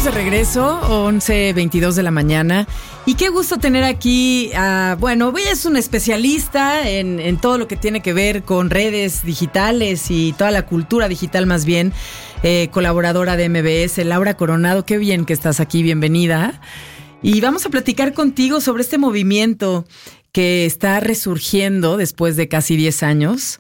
Estamos de regreso, 11:22 de la mañana. Y qué gusto tener aquí a, ella es una especialista en todo lo que tiene que ver con redes digitales y toda la cultura digital más bien, colaboradora de MBS, Laura Coronado. Qué bien que estás aquí, bienvenida. Y vamos a platicar contigo sobre este movimiento que está resurgiendo después de casi 10 años,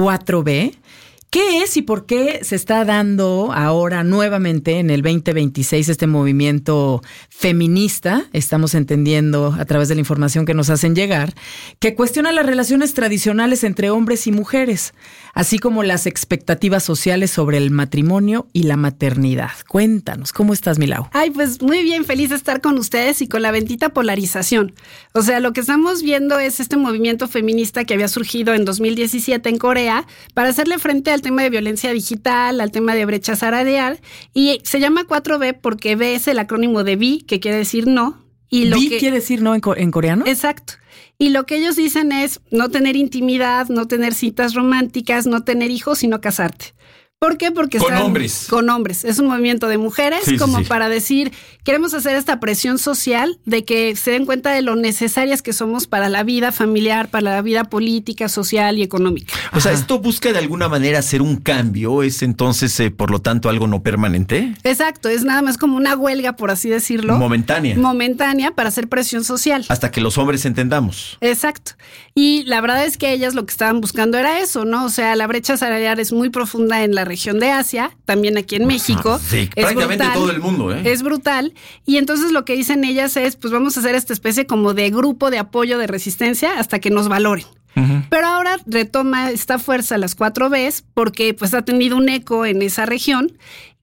4B. ¿Qué es y por qué se está dando ahora nuevamente en el 2026 este movimiento feminista? Estamos entendiendo a través de la información que nos hacen llegar, que cuestiona las relaciones tradicionales entre hombres y mujeres, así como las expectativas sociales sobre el matrimonio y la maternidad. Cuéntanos, ¿cómo estás, Milau? Ay, pues muy bien, feliz de estar con ustedes y con la bendita polarización. O sea, lo que estamos viendo es este movimiento feminista que había surgido en 2017 en Corea para hacerle frente al tema de violencia digital, al tema de brecha salarial, y se llama 4B porque B es el acrónimo de bi, que quiere decir no. Y ¿Bi quiere decir no en coreano? Exacto. Y lo que ellos dicen es no tener intimidad, no tener citas románticas, no tener hijos, sino casarte. ¿Por qué? Porque con hombres. Con hombres. Es un movimiento de mujeres, sí, para decir, queremos hacer esta presión social de que se den cuenta de lo necesarias que somos para la vida familiar, para la vida política, social y económica. O sea, ¿esto busca de alguna manera hacer un cambio? ¿Es entonces, por lo tanto, algo no permanente? Exacto, es nada más como una huelga, por así decirlo. Momentánea. Momentánea para hacer presión social. Hasta que los hombres entendamos. Exacto. Y la verdad es que ellas lo que estaban buscando era eso, ¿no? O sea, la brecha salarial es muy profunda en la región de Asia, también aquí en México. Sí, prácticamente brutal, todo el mundo, ¿eh? Es brutal. Y entonces lo que dicen ellas es, pues vamos a hacer esta especie como de grupo de apoyo de resistencia hasta que nos valoren. Uh-huh. Pero ahora retoma esta fuerza las 4Bs porque pues ha tenido un eco en esa región.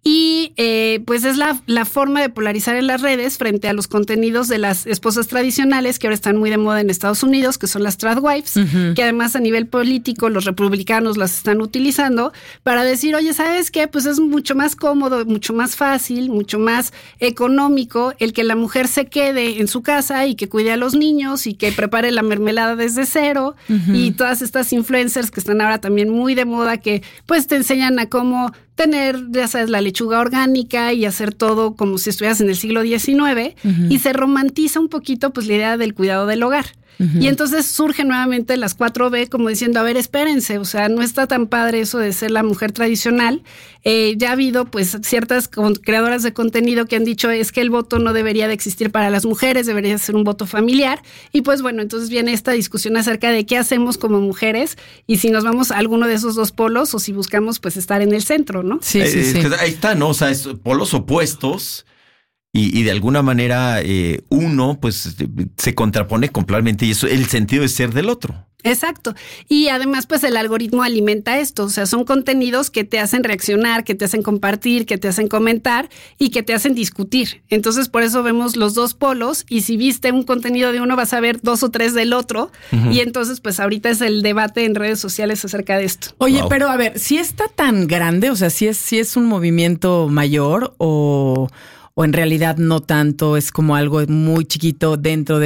Y pues es la forma de polarizar en las redes frente a los contenidos de las esposas tradicionales que ahora están muy de moda en Estados Unidos, que son las tradwives, uh-huh, que además a nivel político los republicanos las están utilizando para decir, oye, ¿sabes qué? Pues es mucho más cómodo, mucho más fácil, mucho más económico el que la mujer se quede en su casa y que cuide a los niños y que prepare la mermelada desde cero, uh-huh, y todas estas influencers que están ahora también muy de moda que pues te enseñan a cómo tener, ya sabes, la lechuga orgánica y hacer todo como si estuvieras en el siglo XIX, uh-huh, y se romantiza un poquito pues la idea del cuidado del hogar. Uh-huh. Y entonces surgen nuevamente las 4B como diciendo, a ver, espérense, o sea, no está tan padre eso de ser la mujer tradicional. Ya ha habido pues ciertas creadoras de contenido que han dicho es que el voto no debería de existir para las mujeres, debería ser un voto familiar. Y pues bueno, entonces viene esta discusión acerca de qué hacemos como mujeres y si nos vamos a alguno de esos dos polos o si buscamos pues estar en el centro, ¿no? Sí. Ahí está, ¿no? O sea, es polos opuestos. Y de alguna manera uno pues se contrapone completamente y eso el sentido de ser del otro. Exacto. Y además pues el algoritmo alimenta esto, o sea, son contenidos que te hacen reaccionar, que te hacen compartir, que te hacen comentar y que te hacen discutir. Entonces por eso vemos los dos polos y si viste un contenido de uno vas a ver 2 o 3 del otro, uh-huh, y entonces pues ahorita es el debate en redes sociales acerca de esto. Oye, wow, pero a ver, si está tan grande, o sea, si es un movimiento mayor o en realidad no tanto, es como algo muy chiquito dentro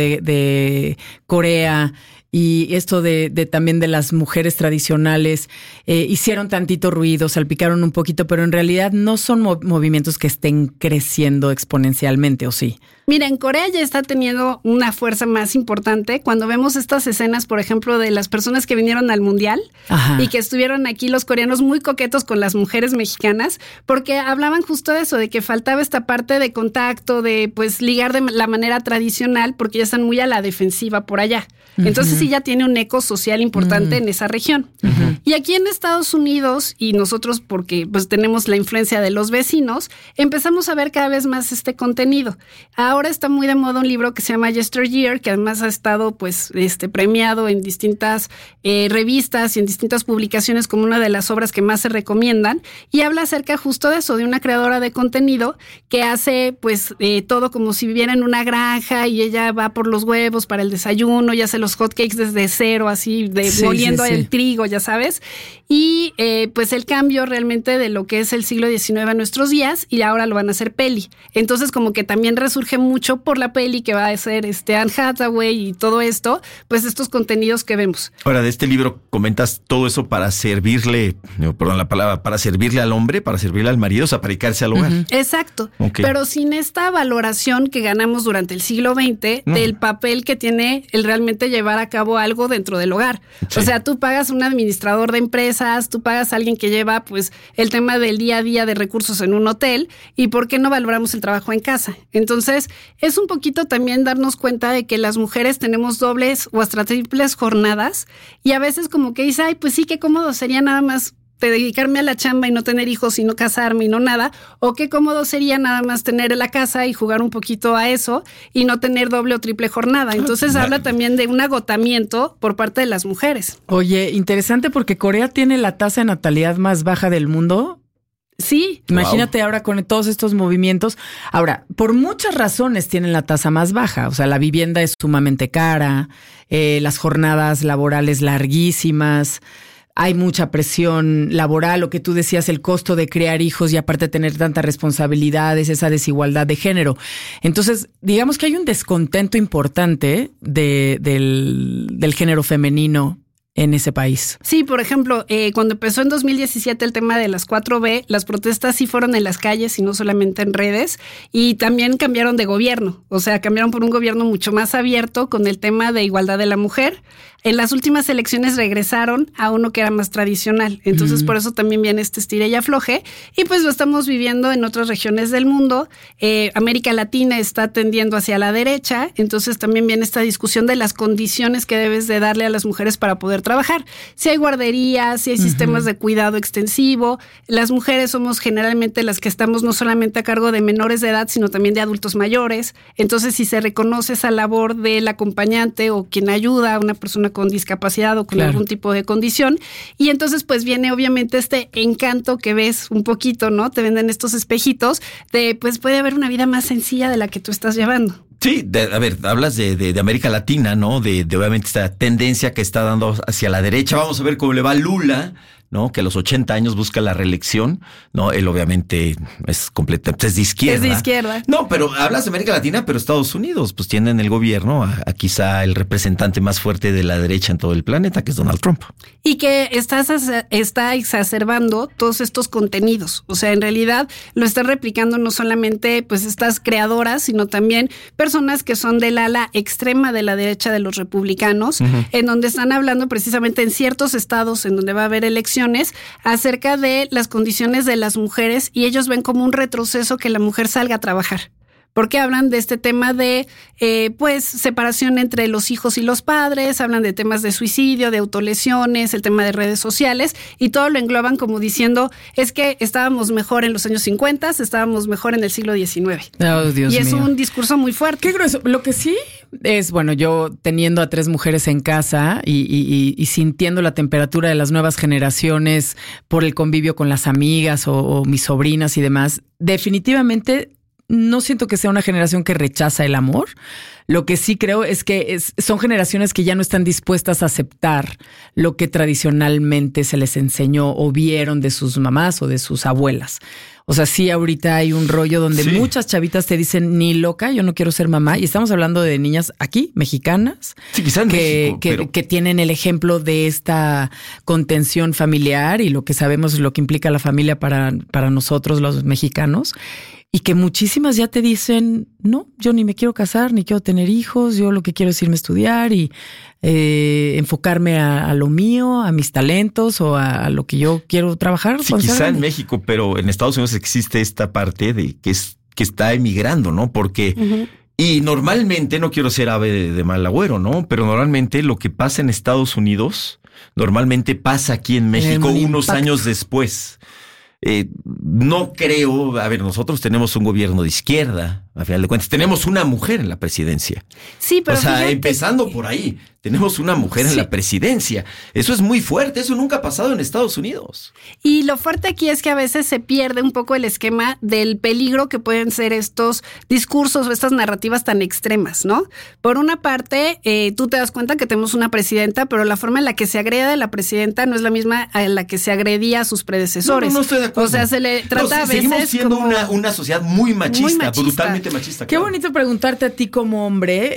de Corea. Y esto de también de las mujeres tradicionales, hicieron tantito ruido, salpicaron un poquito, pero en realidad no son movimientos que estén creciendo exponencialmente, ¿o sí? Mira, en Corea ya está teniendo una fuerza más importante. Cuando vemos estas escenas, por ejemplo, de las personas que vinieron al Mundial, ajá, y que estuvieron aquí los coreanos muy coquetos con las mujeres mexicanas, porque hablaban justo de eso, de que faltaba esta parte de contacto, de pues ligar de la manera tradicional, porque ya están muy a la defensiva por allá. Uh-huh. Entonces sí ya tiene un eco social importante, uh-huh, en esa región. Uh-huh. Y aquí en Estados Unidos, y nosotros porque pues tenemos la influencia de los vecinos, empezamos a ver cada vez más este contenido. Ahora está muy de moda un libro que se llama Yesteryear, que además ha estado pues premiado en distintas revistas y en distintas publicaciones como una de las obras que más se recomiendan, y habla acerca justo de eso, de una creadora de contenido que hace pues todo como si viviera en una granja y ella va por los huevos para el desayuno y hace los hotcakes mix desde cero, así, moliendo el trigo, ya sabes. Y pues el cambio realmente de lo que es el siglo XIX a nuestros días, y ahora lo van a hacer peli. Entonces como que también resurge mucho por la peli que va a ser Anne Hathaway y todo esto, pues estos contenidos que vemos. Ahora, de este libro comentas todo eso para servirle, perdón la palabra, para servirle al hombre, para servirle al marido, o sea, para dedicarse al hogar. Exacto. Okay. Pero sin esta valoración que ganamos durante el siglo XX del papel que tiene el realmente llevar a cabo algo dentro del hogar. Sí. O sea, tú pagas un administrador de empresas, tú pagas a alguien que lleva pues el tema del día a día de recursos en un hotel, y ¿por qué no valoramos el trabajo en casa? Entonces, es un poquito también darnos cuenta de que las mujeres tenemos dobles o hasta triples jornadas, y a veces como que dice, ay, pues sí, qué cómodo sería nada más dedicarme a la chamba y no tener hijos y no casarme y no nada, o qué cómodo sería nada más tener la casa y jugar un poquito a eso y no tener doble o triple jornada. Entonces habla también de un agotamiento por parte de las mujeres. Oye, interesante, porque Corea tiene la tasa de natalidad más baja del mundo. Sí. Imagínate ahora con todos estos movimientos. Ahora, por muchas razones tienen la tasa más baja. O sea, la vivienda es sumamente cara, las jornadas laborales larguísimas, hay mucha presión laboral, lo que tú decías, el costo de criar hijos y aparte tener tantas responsabilidades, esa desigualdad de género. Entonces, digamos que hay un descontento importante del género femenino en ese país. Sí, por ejemplo, cuando empezó en 2017 el tema de las 4B, las protestas sí fueron en las calles y no solamente en redes, y también cambiaron de gobierno, o sea, cambiaron por un gobierno mucho más abierto con el tema de igualdad de la mujer. En las últimas elecciones regresaron a uno que era más tradicional, entonces por eso también viene este estire y afloje, y pues lo estamos viviendo en otras regiones del mundo. América Latina está tendiendo hacia la derecha, entonces también viene esta discusión de las condiciones que debes de darle a las mujeres para poder trabajar. Si hay guarderías, si hay sistemas de cuidado extensivo, las mujeres somos generalmente las que estamos no solamente a cargo de menores de edad, sino también de adultos mayores. Entonces, si se reconoce esa labor del acompañante o quien ayuda a una persona con discapacidad o con algún tipo de condición, y entonces pues viene obviamente este encanto que ves un poquito, ¿no? Te venden estos espejitos de pues puede haber una vida más sencilla de la que tú estás llevando. Sí, a ver, hablas de América Latina, ¿no? De obviamente esta tendencia que está dando hacia la derecha. Vamos a ver cómo le va a Lula, ¿no? Que a los 80 años busca la reelección, ¿no? Él obviamente es completamente, es de izquierda. Es de izquierda. No, pero hablas de América Latina, pero Estados Unidos, pues tienen el gobierno a quizá el representante más fuerte de la derecha en todo el planeta, que es Donald Trump. Y que está exacerbando todos estos contenidos. O sea, en realidad lo están replicando no solamente pues estas creadoras, sino también personas que son del ala extrema de la derecha de los republicanos, en donde están hablando precisamente en ciertos estados en donde va a haber elecciones acerca de las condiciones de las mujeres, y ellos ven como un retroceso que la mujer salga a trabajar. Porque hablan de este tema de pues separación entre los hijos y los padres, hablan de temas de suicidio, de autolesiones, el tema de redes sociales, y todo lo engloban como diciendo, es que estábamos mejor en los años 50, estábamos mejor en el siglo XIX. Oh, Dios mío. Es un discurso muy fuerte. Qué grueso. Lo que sí es, bueno, yo teniendo a 3 mujeres en casa y sintiendo la temperatura de las nuevas generaciones por el convivio con las amigas o mis sobrinas y demás, definitivamente no siento que sea una generación que rechaza el amor. Lo que sí creo es que son generaciones que ya no están dispuestas a aceptar lo que tradicionalmente se les enseñó o vieron de sus mamás o de sus abuelas. O sea, sí, ahorita hay un rollo donde muchas chavitas te dicen, ni loca, yo no quiero ser mamá. Y estamos hablando de niñas aquí, mexicanas, quizá en México, que tienen el ejemplo de esta contención familiar y lo que sabemos, lo que implica la familia para nosotros los mexicanos. Y que muchísimas ya te dicen, no, yo ni me quiero casar, ni quiero tener hijos, yo lo que quiero es irme a estudiar y enfocarme a lo mío, a mis talentos o a lo que yo quiero trabajar. Sí, quizá en México, pero en Estados Unidos existe esta parte de que está emigrando, ¿no? Porque y normalmente, no quiero ser ave de mal agüero, ¿no? Pero normalmente lo que pasa en Estados Unidos, normalmente pasa aquí en México unos años después. No creo, a ver, nosotros tenemos un gobierno de izquierda, a final de cuentas. Tenemos una mujer en la presidencia. Sí, pero o sea, empezando por ahí, tenemos una mujer en la presidencia. Eso es muy fuerte, eso nunca ha pasado en Estados Unidos. Y lo fuerte aquí es que a veces se pierde un poco el esquema del peligro que pueden ser estos discursos o estas narrativas tan extremas, ¿no? Por una parte, tú te das cuenta que tenemos una presidenta, pero la forma en la que se agrede a la presidenta no es la misma a la que se agredía a sus predecesores. No estoy de acuerdo. O sea, se le trata a veces seguimos siendo como una sociedad muy machista, brutalmente machista. Qué bonito preguntarte a ti como hombre,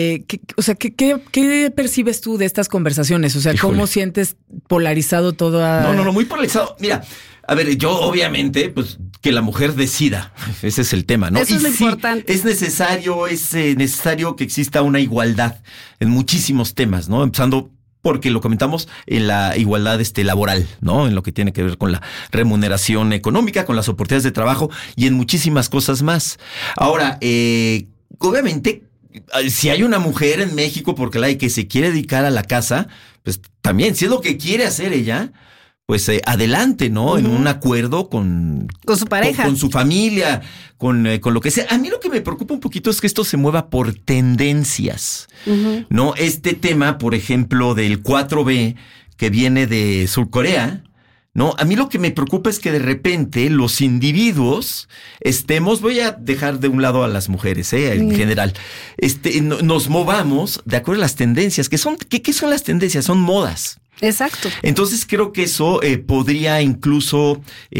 ¿qué percibes tú de estas conversaciones? O sea, Híjole. ¿cómo sientes polarizado todo? No, muy polarizado. Mira, a ver, yo obviamente, pues, que la mujer decida. Ese es el tema, ¿no? Eso es lo importante. Es necesario que exista una igualdad en muchísimos temas, ¿no? Empezando porque lo comentamos en la igualdad laboral, ¿no? En lo que tiene que ver con la remuneración económica, con las oportunidades de trabajo y en muchísimas cosas más. Ahora, obviamente, si hay una mujer en México porque la hay que se quiere dedicar a la casa, pues también, si es lo que quiere hacer ella, pues adelante, ¿no? Uh-huh. En un acuerdo con su pareja. Con su familia, con lo que sea. A mí lo que me preocupa un poquito es que esto se mueva por tendencias, uh-huh. ¿No? Este tema, por ejemplo, del 4B que viene de Surcorea, ¿no? A mí lo que me preocupa es que de repente los individuos voy a dejar de un lado a las mujeres, en general, nos movamos de acuerdo a las tendencias. ¿Qué son las tendencias? Son modas. Exacto. Entonces creo que eso podría incluso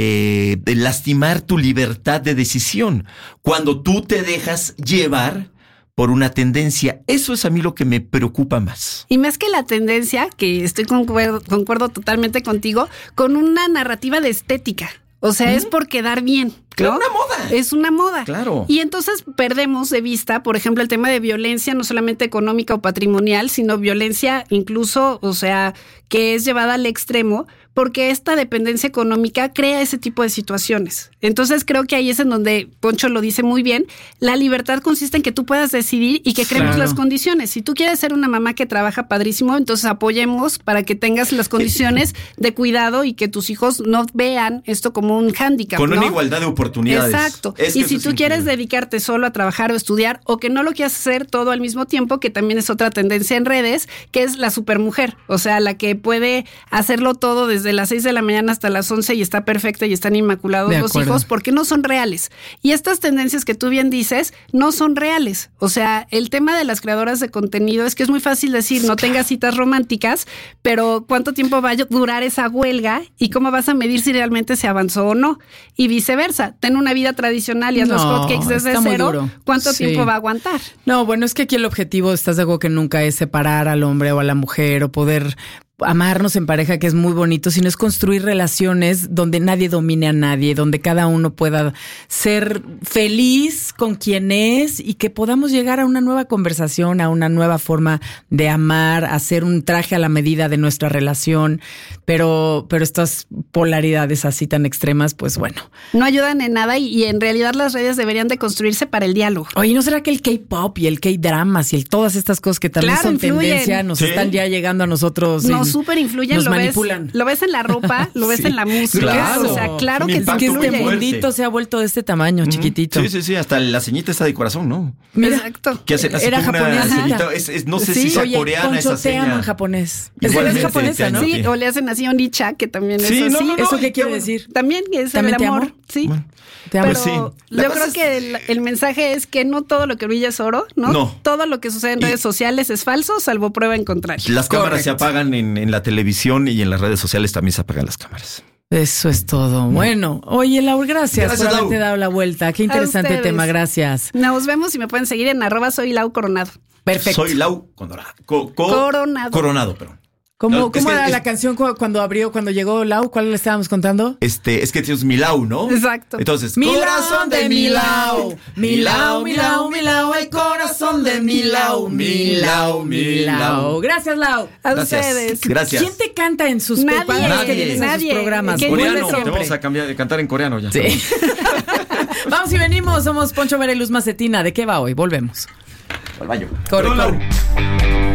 lastimar tu libertad de decisión cuando tú te dejas llevar por una tendencia. Eso es a mí lo que me preocupa más. Y más que la tendencia, que concuerdo totalmente contigo, con una narrativa de estética. O sea, es por quedar bien, ¿no? Claro, una moda. Es una moda. Claro. Y entonces perdemos de vista, por ejemplo, el tema de violencia, no solamente económica o patrimonial, sino violencia incluso, o sea, que es llevada al extremo, porque esta dependencia económica crea ese tipo de situaciones. Entonces creo que ahí es en donde Poncho lo dice muy bien, la libertad consiste en que tú puedas decidir y que creemos las condiciones. Si tú quieres ser una mamá que trabaja padrísimo, entonces apoyemos para que tengas las condiciones de cuidado y que tus hijos no vean esto como un hándicap, con ¿no? una igualdad de oportunidades. Exacto. Y si tú quieres dedicarte solo a trabajar o estudiar, o que no lo quieras hacer todo al mismo tiempo, que también es otra tendencia en redes, que es la supermujer, o sea, la que puede hacerlo todo desde las 6 de la mañana hasta las 11 y está perfecta y están inmaculados los hijos, porque no son reales. Y estas tendencias que tú bien dices no son reales. O sea, el tema de las creadoras de contenido es que es muy fácil decir, no tengas citas románticas, pero ¿cuánto tiempo va a durar esa huelga? ¿Y cómo vas a medir si realmente se avanzó o no? Y viceversa, ten una vida tradicional y haz los hotcakes desde cero. ¿Cuánto tiempo va a aguantar? No, bueno, es que aquí el objetivo, estás de acuerdo que nunca es separar al hombre o a la mujer o poder amarnos en pareja, que es muy bonito, sino es construir relaciones donde nadie domine a nadie, donde cada uno pueda ser feliz con quien es y que podamos llegar a una nueva conversación, a una nueva forma de amar, hacer un traje a la medida de nuestra relación, pero estas polaridades así tan extremas, pues bueno. No ayudan en nada y en realidad las redes deberían de construirse para el diálogo. Oye, ¿no será que el K-pop y el K-dramas y todas estas cosas que también son tendencia nos están ya llegando a nosotros? Nos súper influyen, nos manipulan. Lo ves en la ropa, lo ves en la música. Claro. O sea, claro que este mundito se ha vuelto de este tamaño, chiquitito. Sí, hasta la ceñita está de corazón, ¿no? Mira, exacto. ¿Qué hace? Era japonesa. No sé si sea coreana Poncho, esa seña. te amo en japonés. Es japonesa, ¿no? Sí, o le hacen así Onicha, que también es así. ¿Eso qué quiere decir? También es el amor. Sí. Bueno, te amo. Pero yo creo que el mensaje es que no todo lo que brilla es oro, ¿no? No. Todo lo que sucede en redes sociales es falso, salvo prueba en contrario. Las cámaras se apagan en la televisión y en las redes sociales también se apagan las cámaras. Eso es todo. Bueno, oye, Lau, gracias por haberte dado la vuelta. Qué interesante tema, gracias. Nos vemos y me pueden seguir en @soyLauCoronado. Perfecto. Soy Lau Coronado. Coronado, perdón. ¿Cómo era la canción cuando llegó Lau? ¿Cuál le estábamos contando? Es que tienes mi Lau, ¿no? Exacto. Entonces, mi corazón de mi Lau, mi Lau, mi Lau, mi Lau, el corazón de mi Lau, mi Lau, mi Lau. Gracias, Lau. A ustedes. Gracias. ¿Quién te canta en sus programas? Coreano. Te vamos a cambiar de cantar en coreano ya. Sí. Vamos y venimos. Somos Poncho Vera y Luz Macetina. ¿De qué va hoy? Volvemos. Al baño. Corre.